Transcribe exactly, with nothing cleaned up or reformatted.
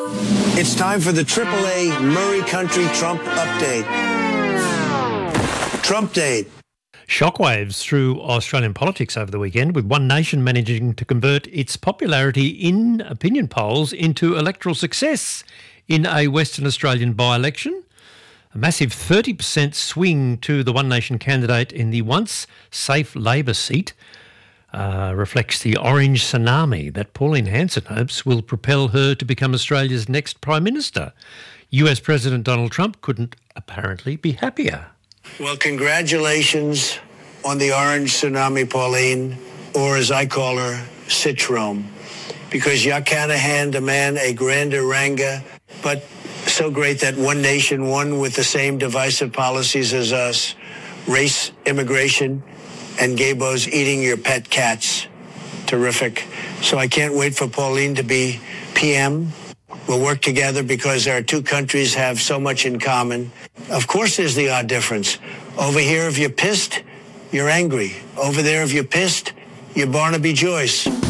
It's time for the triple A Murray Country Trump Update. Trump Date. Shockwaves through Australian politics over the weekend, with One Nation managing to convert its popularity in opinion polls into electoral success in a Western Australian by-election. A massive thirty percent swing to the One Nation candidate in the once safe Labor seat uh, reflects the orange tsunami that Pauline Hanson hopes will propel her to become Australia's next Prime Minister. U S President Donald Trump couldn't apparently be happier. Well, congratulations on the orange tsunami, Pauline, or as I call her, Citrome, because you can't hand a man a grander ranga, but so great that One Nation won with the same divisive policies as us, race, immigration, and gaybos eating your pet cats. Terrific. So I can't wait for Pauline to be P M. We'll work together because our two countries have so much in common. Of course, there's the odd difference. Over here, if you're pissed, you're angry. Over there, if you're pissed, you're Barnaby Joyce.